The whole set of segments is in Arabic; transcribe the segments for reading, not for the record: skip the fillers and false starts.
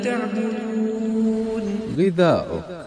تعبدون. غذاؤك.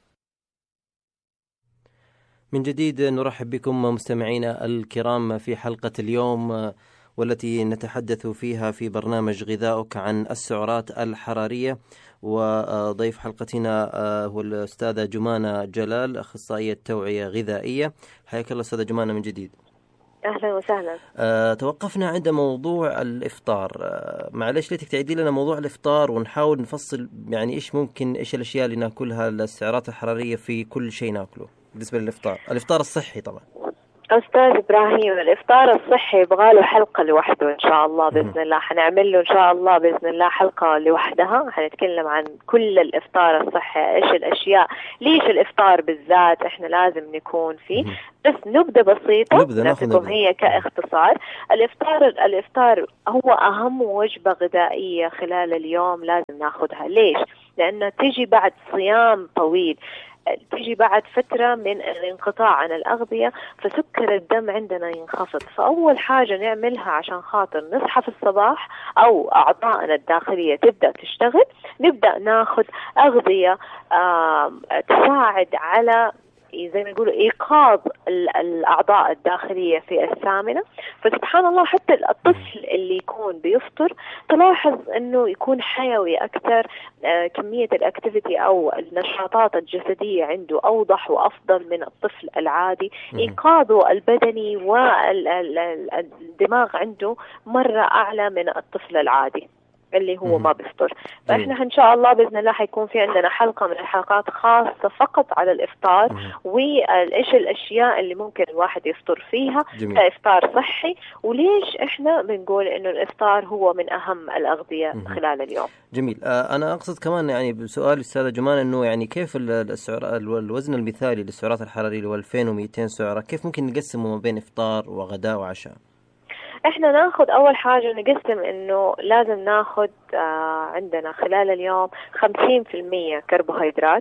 من جديد نرحب بكم مستمعينا الكرام في حلقة اليوم، والتي نتحدث فيها في برنامج غذاؤك عن السعرات الحرارية. وضيف حلقتنا هو الأستاذة جمانة جلال، أخصائية توعية غذائية. حياك الله أستاذة جمانة من جديد. أهلا وسهلا. توقفنا عند موضوع الإفطار. معلش ليتك تعيدي لنا موضوع الإفطار ونحاول نفصل يعني إيش الأشياء اللي نأكلها السعرات الحرارية في كل شيء نأكله بالنسبة للإفطار، الإفطار الصحي طبعا. أستاذ إبراهيم، الإفطار الصحي يبغاله حلقة لوحده إن شاء الله بإذن الله. حنعمل له إن شاء الله بإذن الله حلقة لوحدها، حنتكلم عن كل الإفطار الصحي، إيش الأشياء، ليش الإفطار بالذات إحنا لازم نكون فيه. بس نبدأ بسيطة ناخذ هي كاختصار. الإفطار هو أهم وجبة غذائية خلال اليوم لازم ناخذها. ليش؟ لأنه تيجي بعد صيام طويل، تيجي بعد فترة من الانقطاع عن الأغذية، فسكر الدم عندنا ينخفض. فأول حاجة نعملها عشان خاطر نصحى في الصباح أو أعضائنا الداخلية تبدأ تشتغل، نبدأ ناخذ أغذية تساعد على زي ما يقولوا إيقاظ الأعضاء الداخلية في الثامنة. فسبحان الله حتى الطفل اللي يكون بيفطر تلاحظ أنه يكون حيوي أكثر، كمية الأكتيفيتي أو النشاطات الجسدية عنده أوضح وأفضل من الطفل العادي. إيقاظه البدني والدماغ عنده مرة أعلى من الطفل العادي اللي هو ما بيفطر. فإحنا إن شاء الله بإذن الله حيكون في عندنا حلقة من الحلقات خاصة فقط على الإفطار وإيش الأشياء اللي ممكن الواحد يفطر فيها كإفطار صحي، وليش إحنا بنقول إنه الإفطار هو من أهم الأغذية خلال اليوم. جميل. أنا أقصد كمان يعني بسؤال الأستاذة جمال إنه يعني كيف الوزن المثالي للسعرات الحرارية اللي هو 2200 سعرة، كيف ممكن نقسمه ما بين إفطار وغداء وعشاء؟ احنا ناخد اول حاجة نقسم انه لازم ناخد عندنا خلال اليوم 50% كربوهيدرات،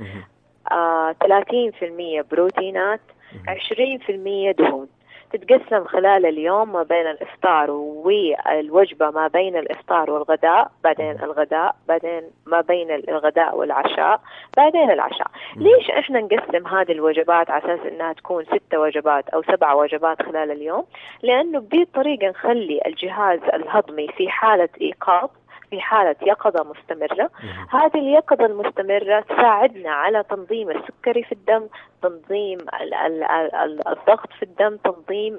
30% بروتينات، 20% دهون. تتقسم خلال اليوم ما بين الإفطار والوجبة ما بين الإفطار والغداء، بعدين الغداء، بعدين ما بين الغداء والعشاء، بعدين العشاء. ليش إحنا نقسم هذه الوجبات على أساس إنها تكون 6 وجبات أو 7 وجبات خلال اليوم؟ لأنه بهذه الطريقة نخلي الجهاز الهضمي في حالة إيقاظ، في حالة يقظة مستمرة. هذه اليقظة المستمرة تساعدنا على تنظيم السكري في الدم، تنظيم الضغط في الدم، تنظيم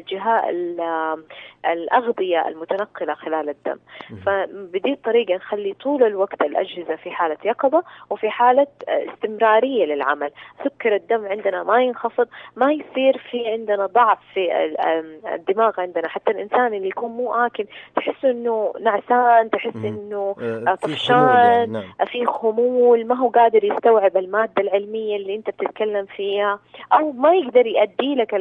الأغذية المتنقلة خلال الدم. فبدي الطريقة نخلي طول الوقت الأجهزة في حالة يقظة وفي حالة استمرارية للعمل. سكر الدم عندنا ما ينخفض، ما يصير في عندنا ضعف في الدماغ عندنا. حتى الإنسان اللي يكون مو آكل تحس إنه نعسان، تحس إنه طفشان، يعني في خمول، ما هو قادر يستوعب المادة العلمية اللي أنت بتتكلم فيها، أو ما يقدر يؤدي لك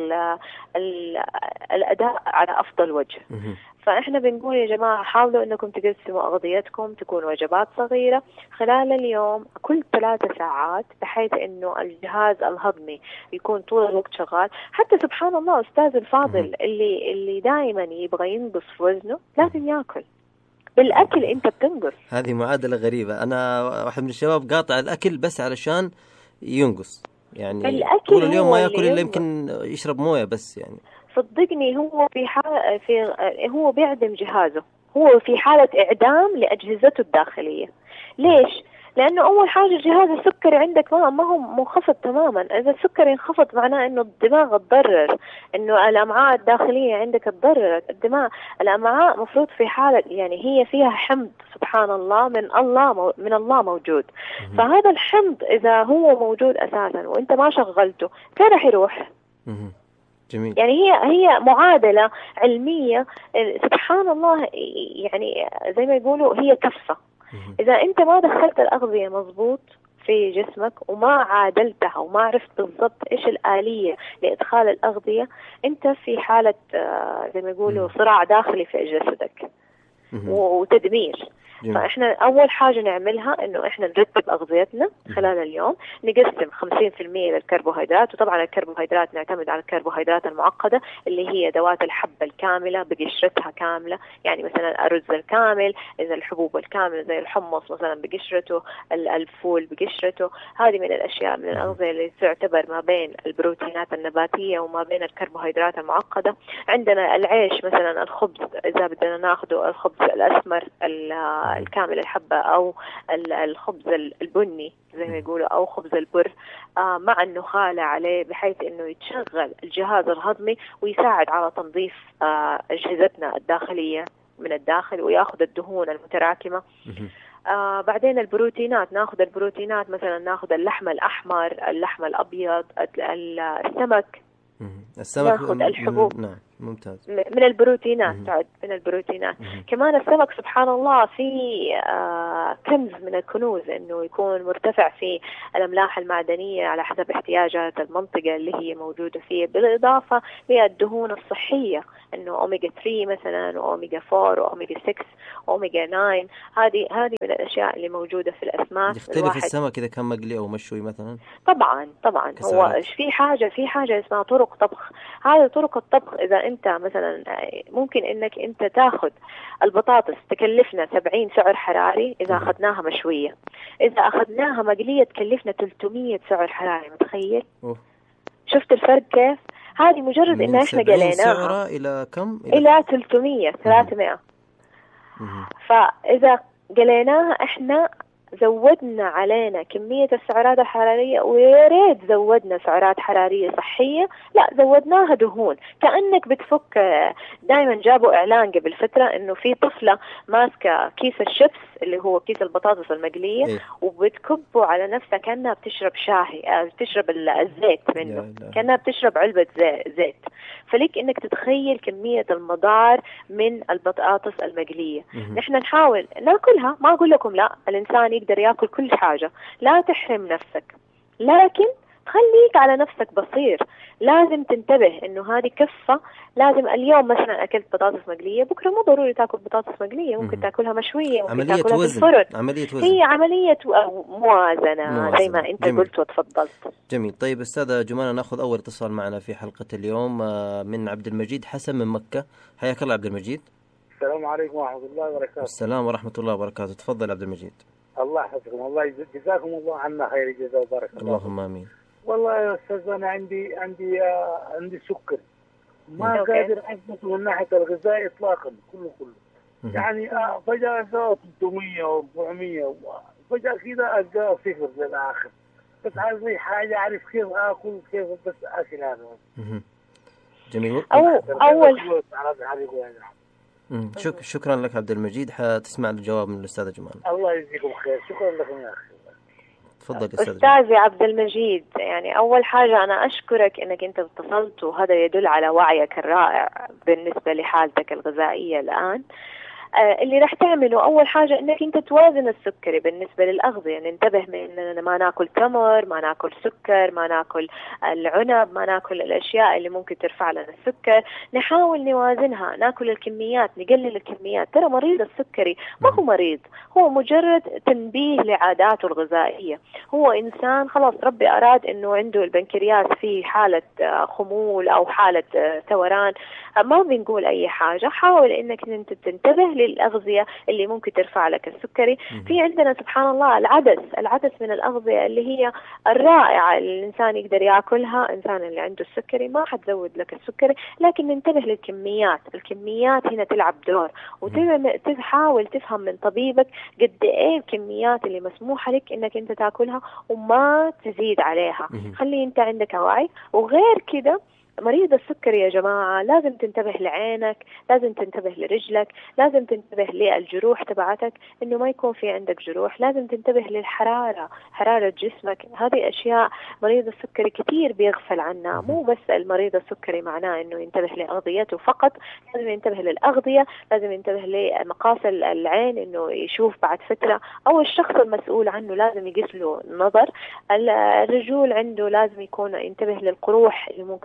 الأداء على أفضل وجه. فإحنا بنقول يا جماعة حاولوا أنكم تقسموا أغذيتكم، تكون وجبات صغيرة خلال اليوم كل 3 ساعات، بحيث أنه الجهاز الهضمي يكون طول الوقت شغال. حتى سبحان الله أستاذ الفاضل اللي دائما يبغى ينقص في وزنه لازم يأكل. بالأكل أنت بتنقص. هذه معادلة غريبة. أنا واحد من الشباب قاطع الأكل بس علشان ينقص، يعني طول اليوم ما يأكل إلا يمكن يشرب موية بس. يعني صدقني هو هو بيعدم جهازه، هو في حالة إعدام لأجهزته الداخلية. ليش؟ لأنه أول حاجة جهاز السكري عندك ما هو منخفض تماما. إذا السكري انخفض معناه إنه الدماغ تضرر، إنه الأمعاء الداخلية عندك تضررت. الأمعاء مفروض في حالة يعني هي فيها حمض سبحان الله من الله موجود. فهذا الحمض إذا هو موجود أساسا وإنت ما شغلته كان راح يروح. جميل. يعني هي معادلة علمية سبحان الله، يعني زي ما يقولوا هي كفة. إذا أنت ما دخلت الأغذية مضبوط في جسمك وما عادلتها وما عرفت بالضبط إيش الآلية لإدخال الأغذية، أنت في حالة زي ما يقولوا صراع داخلي في جسدك. وتدمير. فإحنا أول حاجة نعملها إنه إحنا نرتب أغذيتنا خلال اليوم، نقسم 50% للكربوهيدرات، وطبعا الكربوهيدرات نعتمد على الكربوهيدرات المعقدة اللي هي ذوات الحبة الكاملة بقشرتها كاملة، يعني مثلا الأرز الكامل، إذا الحبوب الكاملة زي الحمص مثلا بقشرته، الفول بقشرته. هذه من الأشياء من الأغذية اللي تعتبر ما بين البروتينات النباتية وما بين الكربوهيدرات المعقدة. عندنا العيش مثلا، الخبز إذا بدنا ناخده الخبز الأسمر الكامل الحبة، أو الخبز البني زي ما يقولوا، أو خبز البر مع النخالة عليه، بحيث إنه يتشغل الجهاز الهضمي ويساعد على تنظيف أجهزتنا الداخلية من الداخل، ويأخذ الدهون المتراكمة. بعدين البروتينات، ناخذ البروتينات مثلا ناخذ اللحم الأحمر، اللحم الأبيض، السمك، ناخذ الحبوب. نعم ممتاز. من البروتينات تعد من البروتينات. كمان السمك سبحان الله في كنز من الكنوز، انه يكون مرتفع في الاملاح المعدنيه على حسب احتياجات المنطقه اللي هي موجوده فيه، بالاضافه للدهون الصحيه، انه اوميجا 3 مثلا، واوميجا 4 واوميجا 6 واوميجا 9. هذه من الاشياء اللي موجوده في الاسماك. يختلف السمك اذا كان مقلي او مشوي مثلا؟ طبعا هو في حاجه اسمها طرق طبخ. هذه طرق الطبخ، اذا انت مثلا ممكن انك انت تاخذ البطاطس تكلفنا 70 سعر حراري اذا اخذناها مشويه، اذا اخذناها مقليه تكلفنا 300 سعر حراري. متخيل؟ شفت الفرق كيف؟ هذه مجرد ان احنا قليناها الى كم؟ الى 300. فاذا قليناها احنا زودنا علينا كمية السعرات الحرارية، ويا ريت زودنا سعرات حرارية صحية، لا زودناها دهون. كأنك بتفك، دائما جابوا إعلان قبل فترة إنه في طفلة ماسكة كيس الشيبس اللي هو كيس البطاطس المقلية وبتكبه على نفسها كأنها بتشرب شاهي، بتشرب الزيت منه، كأنها بتشرب علبة زيت. فليك إنك تتخيل كمية المضار من البطاطس المقلية. نحن نحاول ناكلها، ما أقول لكم لا، الإنسان يقدر يأكل كل حاجة، لا تحرم نفسك، لكن خليك على نفسك بصير. لازم تنتبه إنه هذه كفة. لازم اليوم مثلا أكلت بطاطس مقلية، بكرة مو ضروري تأكل بطاطس مقلية، ممكن تأكلها مشوية، ممكن تأكلها في الفرن. عملية وزن. هي عملية موازنة زي ما أنت قلت وتفضلت. جميل. طيب أستاذة جمانة، نأخذ أول اتصال معنا في حلقة اليوم من عبد المجيد حسن من مكة. حياك الله عبد المجيد. السلام عليكم ورحمة الله وبركاته. السلام ورحمة الله وبركاته. تفضل عبد المجيد. الله يحفظكم، الله جزاكم الله عنا خير الجزاء وبارك الله. اللهم آمين. والله يا أستاذ أنا عندي سكر، ما قادر أثبت من ناحية الغذاء إطلاقا، كله يعني فجأة 300 و400 فجأة كده ألقى صفر للآخر. بس عايز لي حاجة أعرف كيف آكل، كيف بس أكل هذا. جميل. أول شكرا لك عبد المجيد. حتسمع الجواب من الأستاذة جمانة. الله يجزيكم خير. شكرا لكم يا أخي. تفضل أستاذي عبد المجيد. يعني أول حاجة أنا أشكرك أنك أنت اتصلت، وهذا يدل على وعيك الرائع بالنسبة لحالتك الغذائية الآن. اللي راح تعمله أول حاجة إنك أنت توازن السكري بالنسبة للأغذية. ننتبه من إننا ما ناكل تمر، ما ناكل سكر، ما ناكل العنب، ما ناكل الأشياء اللي ممكن ترفع لنا السكر. نحاول نوازنها، ناكل الكميات، نقلل الكميات. ترى مريض السكري ما هو مريض، هو مجرد تنبيه لعاداته الغذائية. هو إنسان خلاص ربي أراد إنه عنده البنكرياس في حالة خمول أو حالة ثوران. ما بنقول أي حاجة. حاول إنك أنت تنتبه للأغذية اللي ممكن ترفع لك السكري. في عندنا سبحان الله العدس من الأغذية اللي هي الرائعة اللي الإنسان يقدر يأكلها. إنسان اللي عنده السكري ما حتزود لك السكري، لكن ننتبه للكميات. الكميات هنا تلعب دور، وتحاول تفهم من طبيبك قد إيه الكميات اللي مسموحة لك إنك أنت تأكلها وما تزيد عليها. خلي أنت عندك وعي. وغير كده مريض السكري يا جماعة لازم تنتبه لعينك، لازم تنتبه لرجلك، لازم تنتبه للجروح تبعتك إنه ما يكون في عندك جروح. لازم تنتبه للحرارة، حرارة جسمك. هذه أشياء مريض السكري كتير بيغفل عنها. مو بس المريض السكري معناه إنه ينتبه لأغذيته فقط، لازم ينتبه للأغذية، لازم ينتبه لمقاس العين إنه يشوف بعد فترة، أو الشخص المسؤول عنه لازم يقيس له النظر. الرجول عنده لازم يكون ينتبه للقروح اللي ممكن تطلع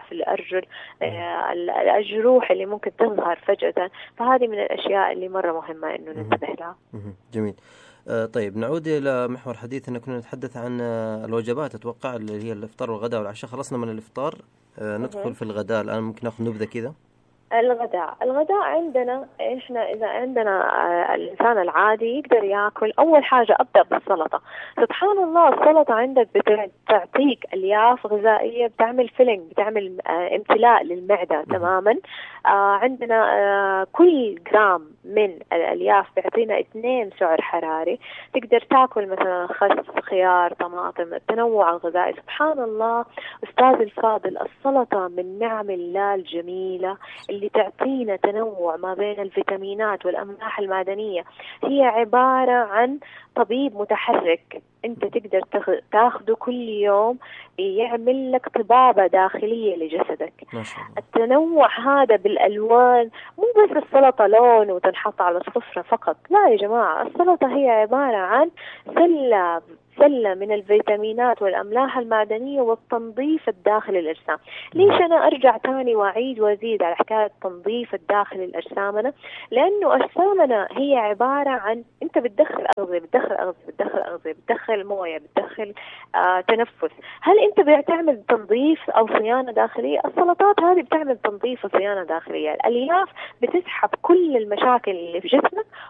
في الأرجل، الجروح اللي ممكن تظهر فجأة. فهذه من الأشياء اللي مرة مهمة إنه ننتبه لها. جميل. طيب نعود إلى محور حديثنا. كنا نتحدث عن الوجبات، أتوقع اللي هي الإفطار والغداء والعشاء. خلصنا من الإفطار، ندخل في الغداء الآن. ممكن نأخذ نبذة كذا. الغداء عندنا إحنا إذا عندنا الإنسان العادي يقدر يأكل. أول حاجة أبدأ بالسلطة. سبحان الله السلطة عندك بتعطيك ألياف غذائية، بتعمل فيلينج، بتعمل امتلاء للمعدة تماما. عندنا كل جرام من الألياف بيعطينا 2 سعر حراري. تقدر تأكل مثلا خس، خيار، طماطم، التنوع الغذائي. سبحان الله أستاذ الفاضل، السلطة من نعم الله الجميلة اللي تعطينا تنوع ما بين الفيتامينات والأملاح المعدنية. هي عبارة عن طبيب متحرك انت تقدر تاخده كل يوم، يعمل لك طبابة داخلية لجسدك. ما شاء الله. التنوع هذا بالألوان، مو بس السلطة لون وتنحط على السفرة فقط، لا يا جماعة، السلطة هي عبارة عن سلة من الفيتامينات والأملاح المعدنية والتنظيف الداخلي للأجسام. ليش أنا أرجع تاني وأعيد وأزيد على حكاية تنظيف الداخلي لأجسامنا؟ لأنه أجسامنا هي عبارة عن أنت بتدخل أغذية، بتدخل موية، بتدخل تنفس. هل أنت بتعمل تنظيف أو صيانة داخلية؟ السلطات هذه بتعمل تنظيف وصيانة داخلية. الألياف بتسحب كل المشاكل اللي في جسمك